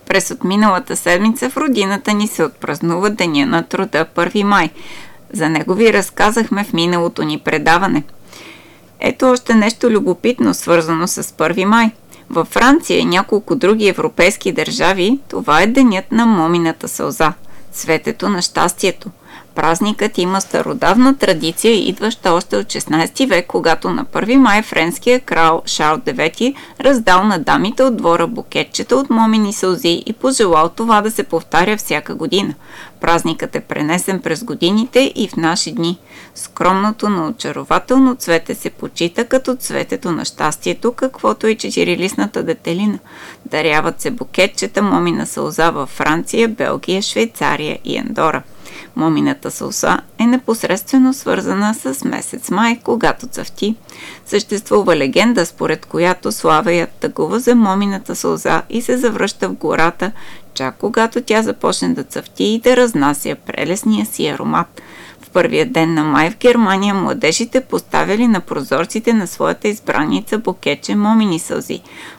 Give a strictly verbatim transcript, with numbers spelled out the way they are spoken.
През отминалата седмица в родината ни се отпразнува Деня на труда първи май. За него ви разказахме в миналото ни предаване. Ето още нещо любопитно, свързано с първи май. Във Франция и няколко други европейски държави това е денят на момината сълза, цветето на щастието. Празникът има стародавна традиция, идваща още от шестнадесети век, когато на първи май френския крал Шарл девети раздал на дамите от двора букетчета от момини сълзи и пожелал това да се повтаря всяка година. Празникът е пренесен през годините и в наши дни. Скромното, но очарователно цвете се почита като цветето на щастието, каквото и четирилистната детелина. Даряват се букетчета момина сълза във Франция, Белгия, Швейцария и Андора. Момината сълза е непосредствено свързана с месец май, когато цъфти. Съществува легенда, според която славеят тъгува за момината сълза и се завръща в гората, чак когато тя започне да цъфти и да разнася прелесния си аромат. В първия ден на май в Германия младежите поставяли на прозорците на своята избраница букетче момини сълзи.